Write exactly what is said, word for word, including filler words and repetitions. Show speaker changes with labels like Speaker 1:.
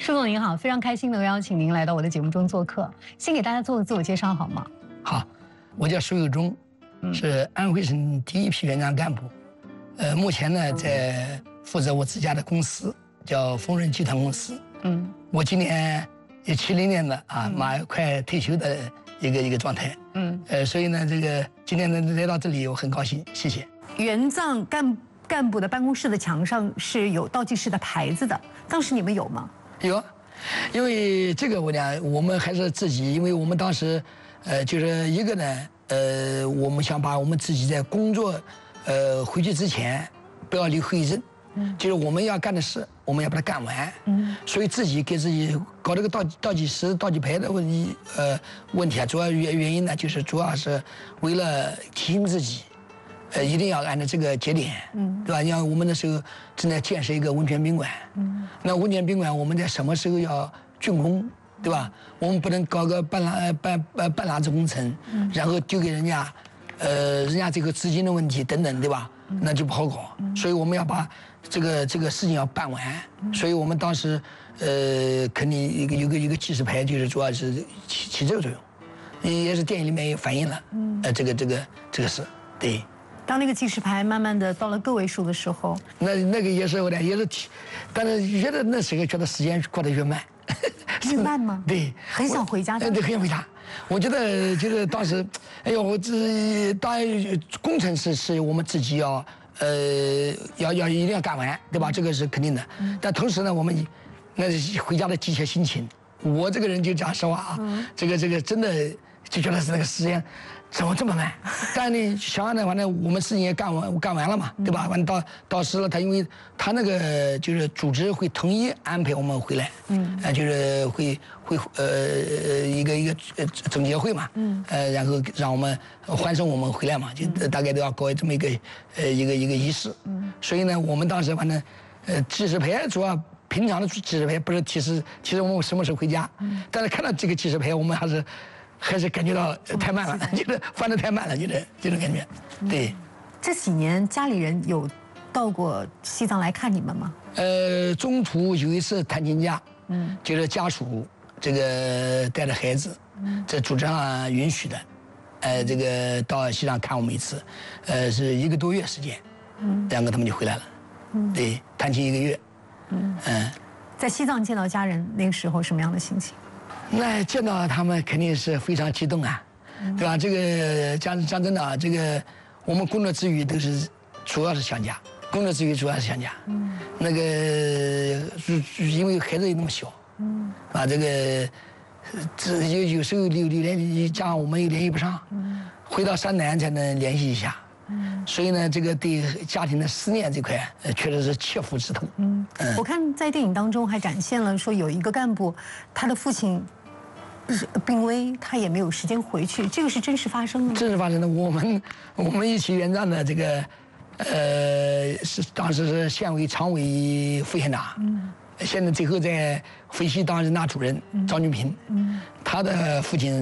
Speaker 1: 舒总您好，非常开心能邀请您来到我的节目中做客。先给大家做个自我介绍好吗？
Speaker 2: 好，我叫舒有忠，是安徽省第一批原长干部。呃，目前呢在负责我自家的公司，叫丰润集团公司。嗯，我今年也七零年的啊，马上快退休的一个一个状态。嗯，呃，所以呢，这个今天能来到这里，我很高兴，谢谢。
Speaker 1: 原藏干干部的办公室的墙上是有倒计时的牌子的，当时你们有吗？
Speaker 2: 有，因为这个我讲，我们还是自己，因为我们当时，呃，就是一个呢，呃，我们想把我们自己在工作，呃，回去之前不要留后遗症，嗯，就是我们要干的事，我们要把它干完，嗯，所以自己给自己搞这个倒倒计时、倒计牌的问题，呃，问题啊，主要原原因呢，就是主要是为了提醒自己。呃，一定要按照这个节点，嗯，对吧？你像我们那时候正在建设一个温泉宾馆，嗯，那温泉宾馆我们在什么时候要竣工，对吧？我们不能搞个半拉呃半呃半拉子工程，嗯，然后丢给人家，呃，人家这个资金的问题等等，对吧？那就不好搞，所以我们要把这个这个事情要办完，所以我们当时呃肯定一个有个一个计时牌，就是主要是起起这个作用，也是电影里面也反映了，嗯，呃，这个这个这个事，对。
Speaker 1: 当那个计时牌慢慢的到了个位数的时候，
Speaker 2: 那那个也是我的，也是提，但是觉得那时候觉得时间过得越慢，
Speaker 1: 越慢吗？
Speaker 2: 对，
Speaker 1: 很想回家。
Speaker 2: 对，很想回家。我觉得就是当时，哎呦，我这当然工程师是我们自己要，呃，要要一定要干完，对吧？这个是肯定的。但同时呢，我们那是回家的急切心情。我这个人就讲实话啊，这个这个真的就觉得是那个时间。怎么这么慢？但呢，想想的话呢，我们事情也干完干完了嘛，对吧？完到到时了，他因为他那个就是组织会统一安排我们回来，嗯，呃，就是会会呃一个一个呃总结会嘛，嗯，呃，然后让我们欢送我们回来嘛，就大概都要搞这么一个呃一个一个仪式，嗯，所以呢，我们当时反正呃计时牌主要平常的计时牌不是提示提示我们什么时候回家，嗯，但是看到这个计时牌，我们还是。还是感觉到太慢了，觉得翻得太慢了，觉得这种感觉。对，
Speaker 1: 这几年家里人有到过西藏来看你们吗？
Speaker 2: 呃，中途有一次探亲假，嗯，就是家属这个带着孩子，嗯，这组织上允许的，呃，这个到西藏看我们一次，呃，是一个多月时间，嗯，然后他们就回来了，嗯，对，探亲一个月，嗯嗯，
Speaker 1: 在西藏见到家人那个时候什么样的心情？
Speaker 2: 那见到他们肯定是非常激动啊，嗯、对吧？这个讲讲真的啊，这个我们工作之余都是主要是想家，工作之余主要是想家。嗯，那个因为孩子也那么小，嗯，啊，这个这有有时候留留联加上我们又联系不上，嗯，回到山南才能联系一下。嗯，所以呢，这个对家庭的思念这块，呃，确实是切肤之痛。
Speaker 1: 嗯，嗯我看在电影当中还展现了说有一个干部，他的父亲病危，他也没有时间回去，这个是真实发生的吗？
Speaker 2: 真实发生的，我们我们一起援藏的这个，呃，是当时是县委常委副县长，嗯，现在最后在飞西当人大主任张军平，嗯，他的父亲。